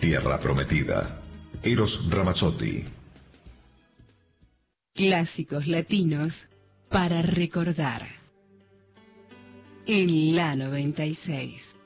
Tierra Prometida. Eros Ramazzotti. Clásicos latinos para recordar. En la 96.